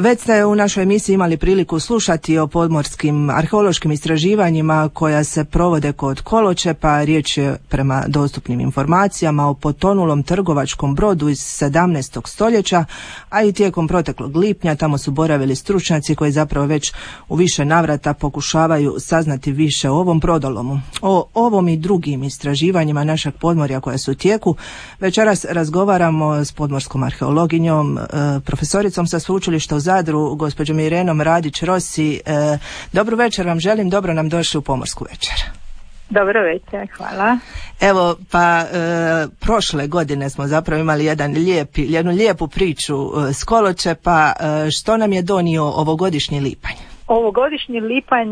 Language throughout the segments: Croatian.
Već ste u našoj emisiji imali priliku slušati o podmorskim arheološkim istraživanjima koja se provode kod Koločepa. Riječ je prema dostupnim informacijama o potonulom trgovačkom brodu iz 17. stoljeća, a i tijekom proteklog lipnja tamo su boravili stručnjaci koji zapravo već u više navrata pokušavaju saznati više o ovom brodolomu. O ovom i drugim istraživanjima našeg podmorja koja su u tijeku večeras razgovaramo s podmorskom arheologinjom, profesoricom sa sveučilišta u Zadru, gospođom Irenom Radić-Rossi. Dobro večer vam želim, dobro nam došli u Pomorsku večer. Dobro večer, hvala. Evo, pa prošle godine smo zapravo imali jednu lijepu priču s Koločepa. Što nam je donio ovogodišnji lipanj? Ovogodišnji lipanj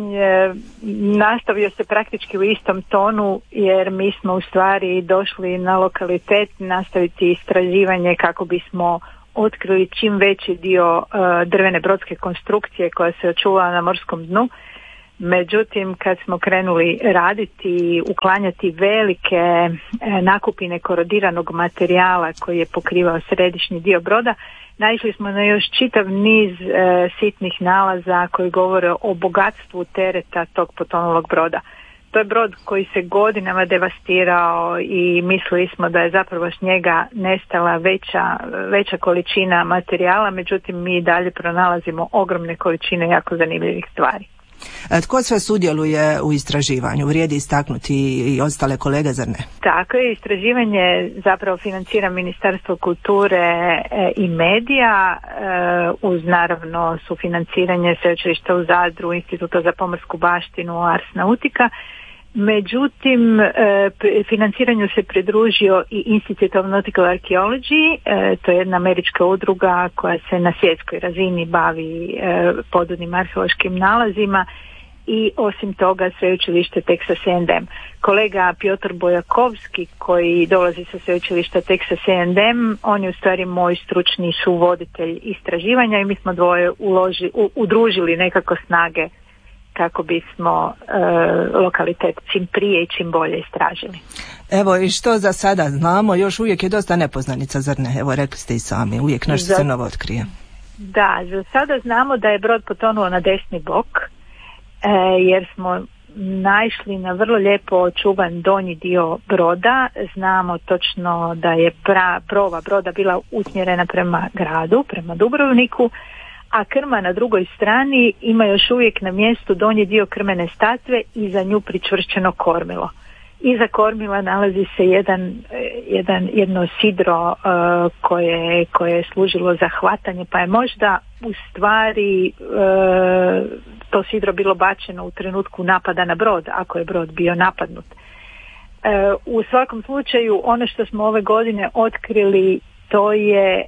nastavio se praktički u istom tonu, jer mi smo u stvari došli na lokalitet nastaviti istraživanje kako bismo otkrili čim veći dio drvene brodske konstrukcije koja se očuvala na morskom dnu. Međutim, kad smo krenuli raditi i uklanjati velike nakupine korodiranog materijala koji je pokrivao središnji dio broda, naišli smo na još čitav niz sitnih nalaza koji govore o bogatstvu tereta tog potonulog broda. To je brod koji se godinama devastirao i mislili smo da je zapravo s njega nestala veća količina materijala, međutim mi dalje pronalazimo ogromne količine jako zanimljivih stvari. Tko sve sudjeluje u istraživanju? Vrijedi istaknuti i ostale kolege, zar ne? Tako je, istraživanje zapravo financira Ministarstvo kulture i medija, uz naravno sufinanciranje Sveučilišta u Zadru, Instituta za pomorsku baštinu, Ars Nautica. Međutim, financiranju se pridružio i Institute of Nautical Archaeology, to je jedna američka udruga koja se na svjetskoj razini bavi podvodnim arheološkim nalazima, i osim toga Sveučilište Texas A&M. Kolega Piotr Bojakovski koji dolazi sa Sveučilišta Texas A&M, on je u stvari moj stručni suvoditelj istraživanja i mi smo dvoje udružili nekako snage kako bismo lokalitet čim prije i čim bolje istražili. Evo, i što za sada znamo? Još uvijek je dosta nepoznanica, zar ne? Evo, rekli ste i sami, uvijek nešto se novo otkrije. Da, za sada znamo da je brod potonuo na desni bok, jer smo naišli na vrlo lijepo očuvan donji dio broda. Znamo točno da je prova broda bila usmjerena prema gradu, prema Dubrovniku, a krma na drugoj strani ima još uvijek na mjestu donji dio krmene statve i za nju pričvršćeno kormilo. Iza kormila nalazi se jedno sidro koje je služilo za hvatanje, pa je možda u stvari to sidro bilo bačeno u trenutku napada na brod, ako je brod bio napadnut. U svakom slučaju, ono što smo ove godine otkrili, to je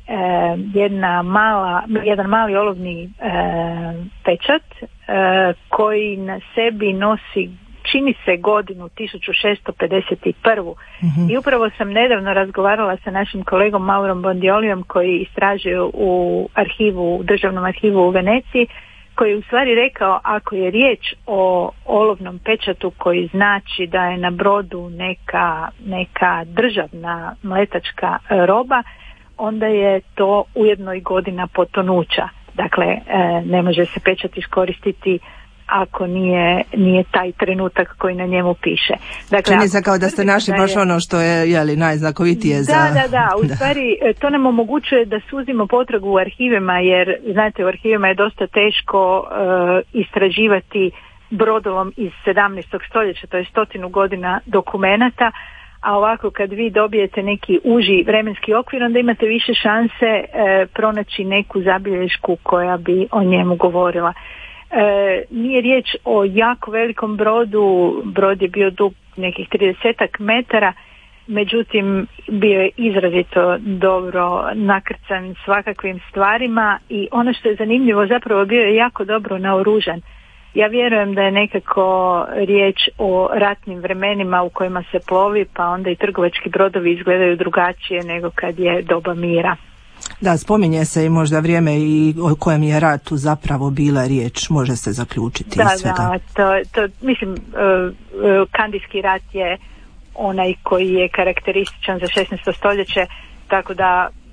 jedan mali olovni pečat koji na sebi nosi, čini se, godinu 1651. I upravo sam nedavno razgovarala sa našim kolegom Maurom Bondiolijom koji istražuje u Državnom arhivu u Veneciji, koji je u stvari rekao, ako je riječ o olovnom pečatu koji znači da je na brodu neka državna mletačka roba, onda je to ujedno i godina potonuća. Dakle, ne može se pečat iskoristiti ako nije taj trenutak koji na njemu piše. Dakle, čini se kao da ste našli baš ono što je najznakovitije za... Da. U stvari to nam omogućuje da suzimo potragu u arhivima, jer znate, u arhivima je dosta teško istraživati brodolom iz 17. stoljeća, to je 100 godina dokumenata, a ovako kad vi dobijete neki uži vremenski okvir, onda imate više šanse pronaći neku zabilješku koja bi o njemu govorila. Nije riječ o jako velikom brodu, brod je bio dug nekih 30 metara, međutim bio je izrazito dobro nakrcan svakakvim stvarima i ono što je zanimljivo, zapravo bio je jako dobro naoružan. Ja vjerujem da je nekako riječ o ratnim vremenima u kojima se plovi, pa onda i trgovački brodovi izgledaju drugačije nego kad je doba mira. Da, spominje se i možda vrijeme i o kojem je ratu zapravo bila riječ, može se zaključiti iz svega. Da, to mislim, Kandijski rat je onaj koji je karakterističan za 16. stoljeće, tako da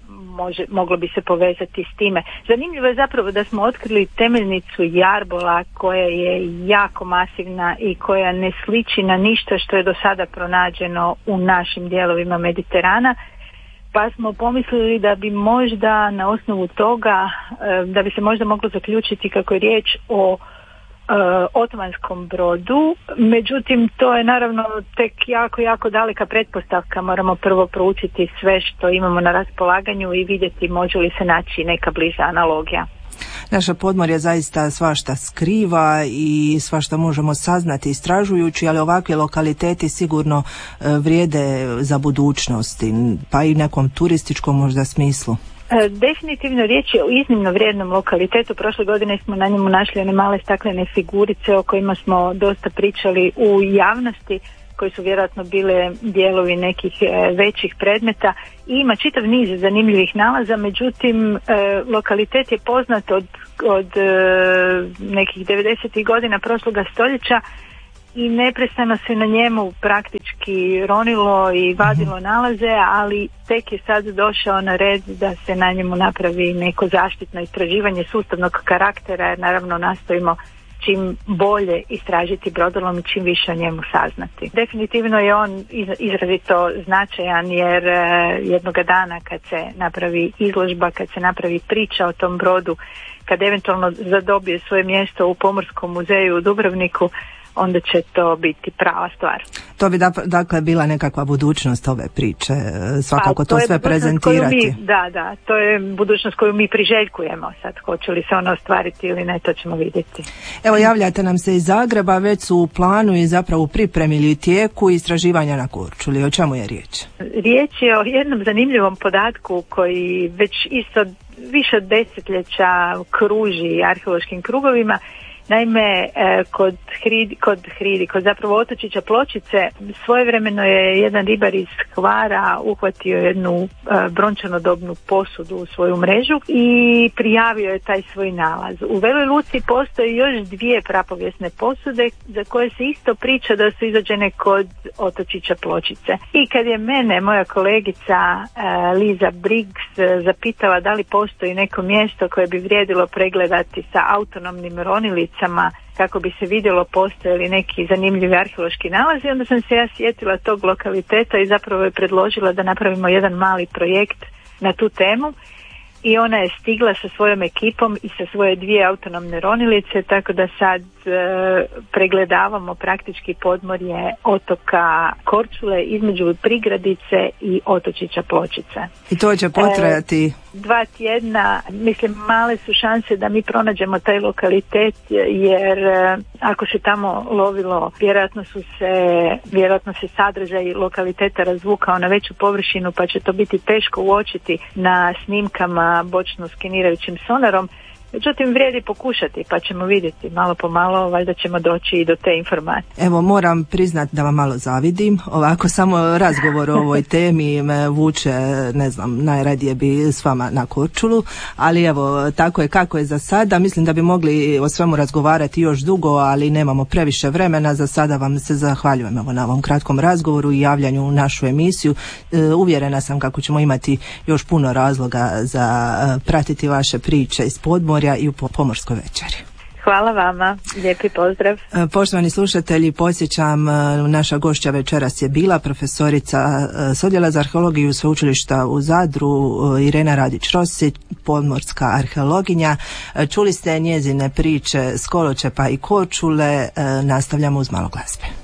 moglo bi se povezati s time. Zanimljivo je zapravo da smo otkrili temeljnicu jarbola koja je jako masivna i koja ne sliči na ništa što je do sada pronađeno u našim dijelovima Mediterana, pa smo pomislili da bi možda na osnovu toga, da bi se možda moglo zaključiti kako je riječ o otomanskom brodu, međutim to je naravno tek jako daleka pretpostavka. Moramo prvo proučiti sve što imamo na raspolaganju i vidjeti može li se naći neka bliža analogija. Naša podmorje zaista svašta skriva i svašta možemo saznati istražujući, ali ovakvi lokaliteti sigurno vrijede za budućnost, pa i nekom turističkom možda smislu. Definitivno riječ je o iznimno vrijednom lokalitetu. Prošle godine smo na njemu našli one male staklene figurice o kojima smo dosta pričali u javnosti, koji su vjerojatno bile dijelovi nekih većih predmeta i ima čitav niz zanimljivih nalaza, međutim lokalitet je poznat od nekih 90. godina prošloga stoljeća i neprestano se na njemu praktički ronilo i vadilo nalaze, ali tek je sad došao na red da se na njemu napravi neko zaštitno istraživanje sustavnog karaktera, jer naravno nastojimo čim bolje istražiti brodolom i čim više o njemu saznati. Definitivno je on izrazito značajan jer jednoga dana kad se napravi izložba, kad se napravi priča o tom brodu, kad eventualno zadobije svoje mjesto u Pomorskom muzeju u Dubrovniku, onda će to biti prava stvar. To bi dakle bila nekakva budućnost ove priče, svakako to sve prezentirati. Da, to je budućnost koju mi priželjkujemo. Sad hoće li se ona ostvariti ili ne, to ćemo vidjeti. Evo, javljate nam se iz Zagreba, već su u planu i zapravo u pripremi ili tijeku istraživanja na Korčuli. O čemu je riječ? Riječ je o jednom zanimljivom podatku koji već isto više od desetljeća kruži arheološkim krugovima. Naime, kod zapravo otočića Pločice svojevremeno je jedan ribar iz Hvara uhvatio jednu brončanodobnu posudu u svoju mrežu i prijavio je taj svoj nalaz. U Veloj Luci postoje još dvije prapovijesne posude za koje se isto priča da su izvađene kod otočića Pločice. I kad je mene moja kolegica Liza Briggs zapitala da li postoji neko mjesto koje bi vrijedilo pregledati sa autonomnim ronilicama kako bi se vidjelo postoje li neki zanimljivi arheološki nalazi, onda sam se ja sjetila tog lokaliteta i zapravo je predložila da napravimo jedan mali projekt na tu temu i ona je stigla sa svojom ekipom i sa svoje dvije autonomne ronilice, tako da sad pregledavamo praktički podmorje otoka Korčule između Prigradice i otočića Pločice. I to će potrajati 2 tjedna. Mislim, male su šanse da mi pronađemo taj lokalitet, jer ako se tamo lovilo, vjerojatno se sadržaj lokaliteta razvukao na veću površinu, pa će to biti teško uočiti na snimkama bočno skenirajućim sonarom. Međutim, vrijedi pokušati, pa ćemo vidjeti malo po malo, valjda ćemo doći i do te informacije. Evo, moram priznati da vam malo zavidim. Ovako, samo razgovor o ovoj temi me vuče, ne znam, najradije bi s vama na Korčulu, ali evo, tako je kako je za sada. Mislim da bi mogli o svemu razgovarati još dugo, ali nemamo previše vremena. Za sada vam se zahvaljujem na ovom kratkom razgovoru i javljanju u našu emisiju. Uvjerena sam kako ćemo imati još puno razloga za pratiti vaše priče iz podmorja i u Pomorskoj večeri. Hvala vama, lijepi pozdrav. Poštovani slušatelji, podsjećam, naša gošća večeras je bila profesorica s Odjela za arheologiju Sveučilišta u Zadru, Irena Radić-Rosić, podmorska arheologinja. Čuli ste njezine priče s Koločepa i Korčule, nastavljamo uz malo glazbe.